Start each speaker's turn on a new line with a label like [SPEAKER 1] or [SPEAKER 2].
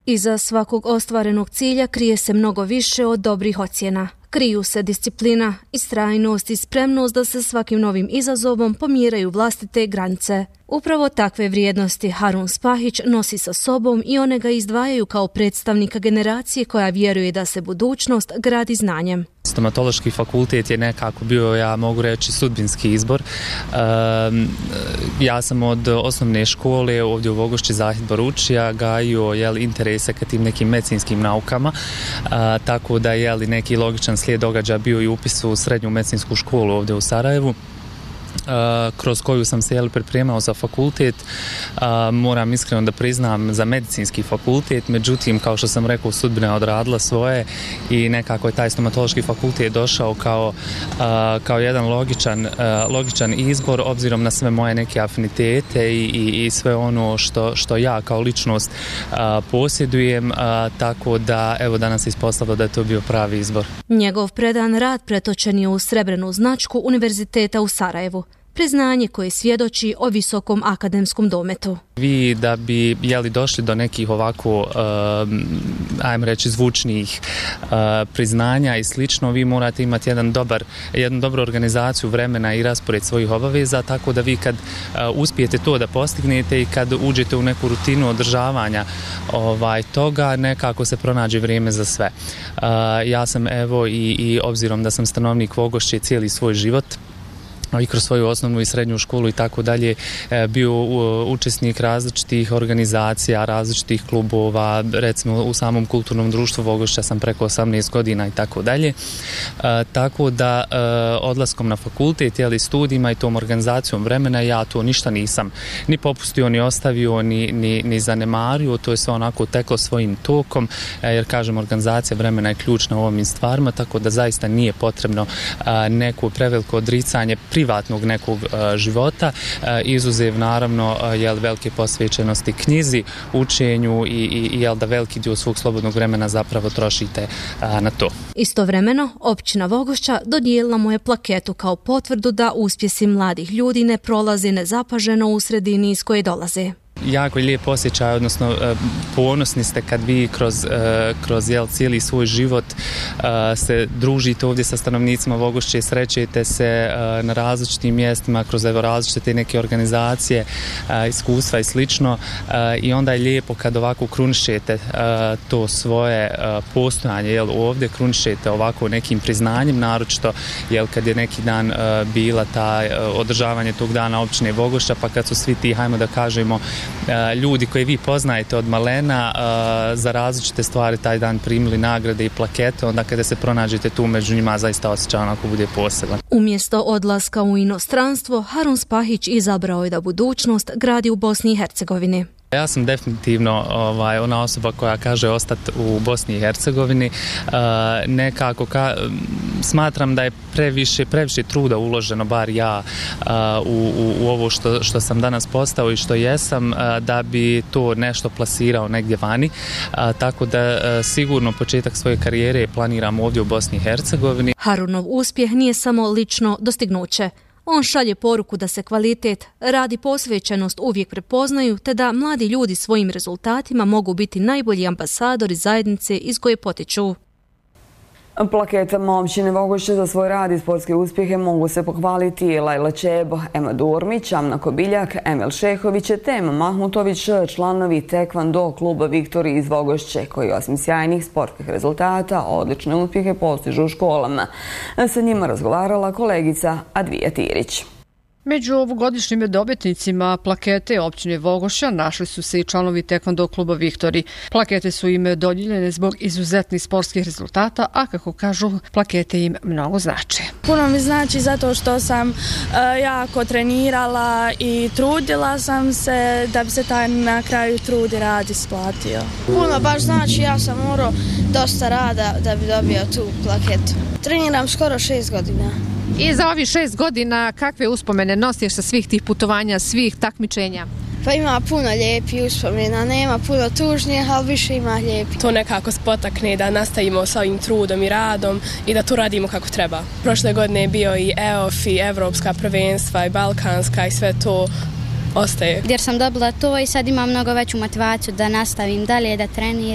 [SPEAKER 1] Iza svakog ostvarenog cilja krije se mnogo više od dobrih ocjena. Kriju se disciplina, istrajnost i spremnost da se svakim novim izazovom pomjeraju vlastite granice. Upravo takve vrijednosti Harun Spahić nosi sa sobom i one ga izdvajaju kao predstavnika generacije koja vjeruje da se budućnost gradi znanjem.
[SPEAKER 2] Stomatološki fakultet je nekako bio, ja mogu reći, sudbinski izbor. Ja sam od osnovne škole ovdje u Vogošći Zahid Baručija gajio interese ka tim nekim medicinskim naukama, tako da je neki logičan slijed događaja bio i upis u srednju medicinsku školu ovdje u Sarajevu, kroz koju sam se pripremao za fakultet. Moram iskreno da priznam za medicinski fakultet, međutim, kao što sam rekao, sudbina je odradila i nekako je taj stomatološki fakultet došao kao jedan logičan izbor obzirom na sve moje neke afinitete i sve ono što ja kao ličnost posjedujem, tako da evo danas se ispostavilo da je to bio pravi izbor.
[SPEAKER 1] Njegov predan rad pretočen je u srebrnu značku Univerziteta u Sarajevu. Priznanje koje svjedoči o visokom akademskom dometu.
[SPEAKER 2] Vi da bi došli do nekih ovako, ajmo reći, zvučnijih priznanja i slično, vi morate imati jednu dobru organizaciju vremena i raspored svojih obaveza, tako da vi kad uspijete to da postignete i kad uđete u neku rutinu održavanja toga, nekako se pronađe vrijeme za sve. Ja sam evo i obzirom da sam stanovnik Vogošće cijeli svoj život, i kroz svoju osnovnu i srednju školu i tako dalje, bio učesnik različitih organizacija, različitih klubova, recimo u samom kulturnom društvu Vogošća sam preko 18 godina i tako dalje. Tako da odlaskom na fakultet, studijima i tom organizacijom vremena, ja to ništa nisam ni popustio, ni ostavio, ni zanemario, to je sve onako teklo svojim tokom, jer kažem, organizacija vremena je ključna u ovim stvarima, tako da zaista nije potrebno neko preveliko odricanje privatnog nekog života, izuzev naravno velike posvećenosti knjizi, učenju i da veliki dio svog slobodnog vremena zapravo trošite na to.
[SPEAKER 1] Istovremeno, općina Vogošća dodijelila mu je plaketu kao potvrdu da uspjesi mladih ljudi ne prolaze nezapaženo u sredini iz koje dolaze.
[SPEAKER 2] Jako je lijep osjećaj, odnosno ponosni ste kad vi kroz cijeli svoj život se družite ovdje sa stanovnicima Vogošće, srećete se na različitim mjestima kroz različite neke organizacije, iskustva i slično, i onda je lijepo kad ovako krunišete to svoje postojanje ovdje, krunišete ovako nekim priznanjem, naročito kad je neki dan bila održavanje tog dana općine Vogošća, pa kad su svi ti, hajmo da kažemo, ljudi koje vi poznajete od malena za različite stvari taj dan primili nagrade i plakete, onda kada se pronađete tu među njima zaista osjećaj onako bude poseban.
[SPEAKER 1] Umjesto odlaska u inostranstvo, Harun Spahić izabrao je da budućnost gradi u Bosni i Hercegovini.
[SPEAKER 2] Ja sam definitivno ona osoba koja kaže ostati u Bosni i Hercegovini. Nekako smatram da je previše truda uloženo, bar ja, u ovo što sam danas postao i što jesam, da bi to nešto plasirao negdje vani. Tako da sigurno početak svoje karijere planiram ovdje u Bosni i Hercegovini.
[SPEAKER 1] Harunov uspjeh nije samo lično dostignuće. On šalje poruku da se kvalitet, rad i posvećenost uvijek prepoznaju, te da mladi ljudi svojim rezultatima mogu biti najbolji ambasadori zajednice iz koje potiču.
[SPEAKER 3] Plaketama općine Vogošće za svoj rad i sportske uspjehe mogu se pohvaliti Lajla Čebo, Ema Durmić, Amna Kobiljak, Emil Šehović i Tema Mahmutović, članovi Tekvando kluba Viktori iz Vogošće, koji osim sjajnih sportskih rezultata odlične uspjehe postižu u školama. Sa njima razgovarala kolegica Advija Tirić.
[SPEAKER 4] Među ovogodišnjim dobitnicima plakete općine Vogošća našli su se i članovi Tekvando kluba Viktori. Plakete su im dodijeljene zbog izuzetnih sportskih rezultata, a kako kažu, plakete im mnogo znače.
[SPEAKER 5] Puno mi znači zato što sam jako trenirala i trudila sam se da bi se taj na kraju trud i rad isplatio.
[SPEAKER 6] Puno baš znači, ja sam morao dosta rada da bi dobio tu plaketu. Treniram skoro 6 godina.
[SPEAKER 7] I za ovih 6 godina kakve uspomene nosiš sa svih tih putovanja, svih takmičenja?
[SPEAKER 6] Pa ima puno lijepih uspomena, nema puno tužnijih, ali više ima lijepih.
[SPEAKER 8] To nekako spotakne da nastavimo sa ovim trudom i radom i da to radimo kako treba. Prošle godine je bio i EOF i Evropska prvenstva i Balkanska i sve to ostaje.
[SPEAKER 9] Jer sam dobila to i sad imam mnogo veću motivaciju da nastavim dalje, da treniram.